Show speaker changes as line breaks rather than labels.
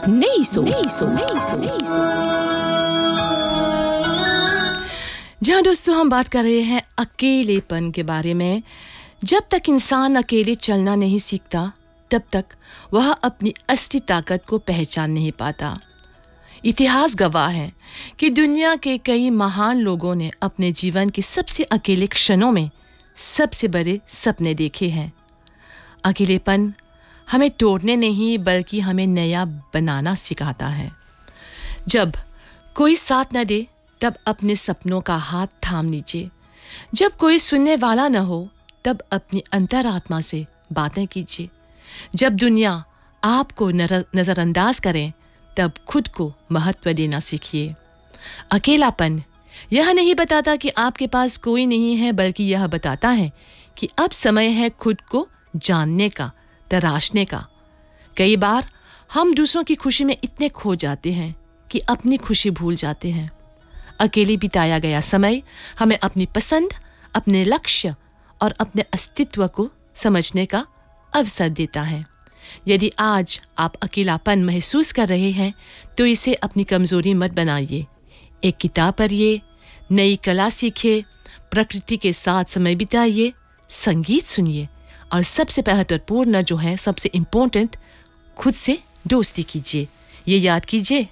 नई सोच। जी हाँ दोस्तों, हम बात कर रहे हैं अकेलेपन के बारे में। जब तक इंसान अकेले चलना नहीं सीखता तब तक वह अपनी असली ताकत को पहचान नहीं पाता। इतिहास गवाह है कि दुनिया के कई महान लोगों ने अपने जीवन के सबसे अकेले क्षणों में सबसे बड़े सपने देखे हैं। अकेलेपन हमें तोड़ने नहीं बल्कि हमें नया बनाना सिखाता है। जब कोई साथ न दे तब अपने सपनों का हाथ थाम लीजिए। जब कोई सुनने वाला न हो तब अपनी अंतरात्मा से बातें कीजिए। जब दुनिया आपको नज़रअंदाज करे तब खुद को महत्व देना सीखिए। अकेलापन यह नहीं बताता कि आपके पास कोई नहीं है, बल्कि यह बताता है कि अब समय है खुद को जानने का, तराशने का। कई बार हम दूसरों की खुशी में इतने खो जाते हैं कि अपनी खुशी भूल जाते हैं। अकेले बिताया गया समय हमें अपनी पसंद, अपने लक्ष्य और अपने अस्तित्व को समझने का अवसर देता है। यदि आज आप अकेलापन महसूस कर रहे हैं तो इसे अपनी कमज़ोरी मत बनाइए। एक किताब पढ़िए, नई कला सीखिए, प्रकृति के साथ समय बिताइए, संगीत सुनिए और सबसे महत्वपूर्ण जो है, सबसे इम्पोर्टेंट, खुद से दोस्ती कीजिए। ये याद कीजिए,